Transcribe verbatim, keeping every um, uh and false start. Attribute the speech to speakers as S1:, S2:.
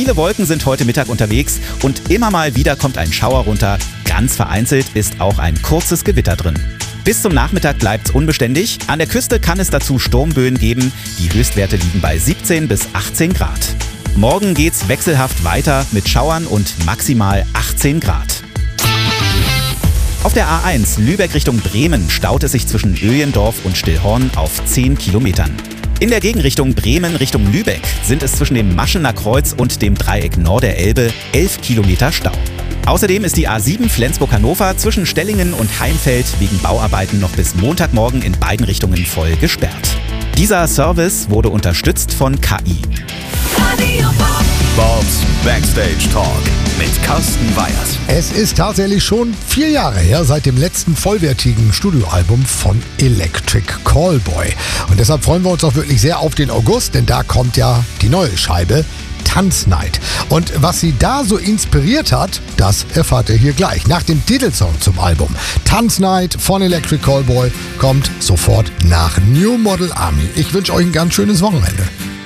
S1: Viele Wolken sind heute Mittag unterwegs und immer mal wieder kommt ein Schauer runter. Ganz vereinzelt ist auch ein kurzes Gewitter drin. Bis zum Nachmittag bleibt es unbeständig. An der Küste kann es dazu Sturmböen geben. Die Höchstwerte liegen bei siebzehn bis achtzehn Grad. Morgen geht's wechselhaft weiter mit Schauern und maximal achtzehn Grad. Auf der A eins Lübeck Richtung Bremen staut es sich zwischen Öjendorf und Stillhorn auf zehn Kilometern. In der Gegenrichtung Bremen Richtung Lübeck sind es zwischen dem Maschener Kreuz und dem Dreieck Nord-der-Elbe elf Kilometer Stau. Außerdem ist die A sieben Flensburg-Hannover zwischen Stellingen und Heimfeld wegen Bauarbeiten noch bis Montagmorgen in beiden Richtungen voll gesperrt. Dieser Service wurde unterstützt von K I.
S2: Bobs Backstage Talk mit Carsten Weyers.
S3: Es ist tatsächlich schon vier Jahre her seit dem letzten vollwertigen Studioalbum von Electric Callboy. Und deshalb freuen wir uns auch wirklich sehr auf den August, denn da kommt ja die neue Scheibe Tanznight. Und was sie da so inspiriert hat, das erfahrt ihr hier gleich. Nach dem Titelsong zum Album. Tanznight von Electric Callboy kommt sofort nach New Model Army. Ich wünsche euch ein ganz schönes Wochenende.